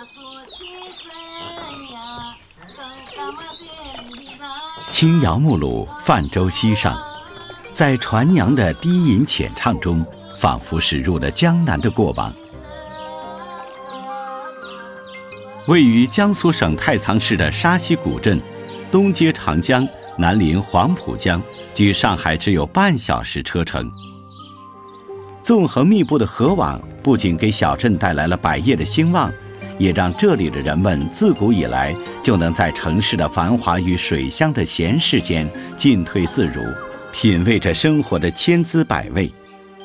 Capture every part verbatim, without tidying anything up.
轻摇木橹，泛舟溪上，在船娘的低吟浅唱中，仿佛驶入了江南的过往。位于江苏省太仓市的沙溪古镇，东接长江，南临黄浦江，距上海只有半小时车程。纵横密布的河网不仅给小镇带来了百业的兴旺，也让这里的人们自古以来就能在城市的繁华与水乡的闲适间进退自如，品味着生活的千滋百味。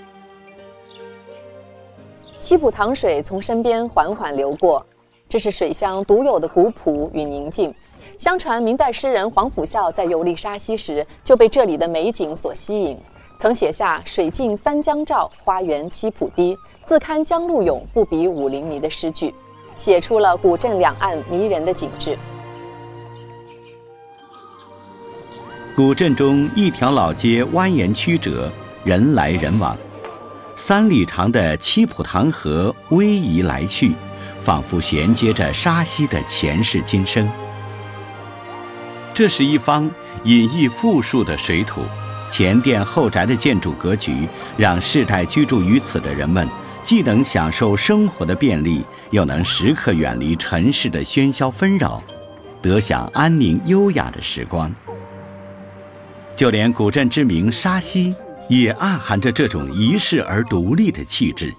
七浦塘水从身边缓缓流过，这是水乡独有的古朴与宁静。相传明代诗人黄甫孝在游历沙溪时就被这里的美景所吸引，曾写下水尽三江照，花园七浦堤，自堪江路涌，不比武陵迷的诗句，写出了古镇两岸迷人的景致。 古镇中一条老街蜿蜒曲折，人来人往，三里长的七浦塘河逶迤来去，仿佛衔接着沙溪的前世今生。这是一方隐逸富庶的水土，前店后宅的建筑格局，让世代居住于此的人们既能享受生活的便利，又能时刻远离尘世的喧嚣纷扰，得享安宁优雅的时光。就连古镇之名沙溪，也暗含着这种遗世而独立的气质。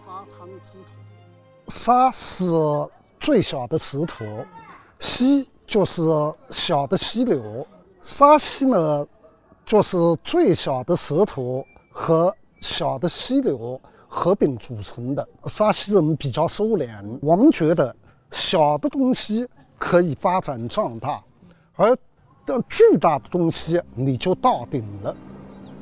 沙是最小的石头，溪就是小的溪流，沙溪呢就是最小的石头和小的溪流合并组成的。沙溪人比较收敛，我们觉得小的东西可以发展壮大，而巨大的东西你就到顶了。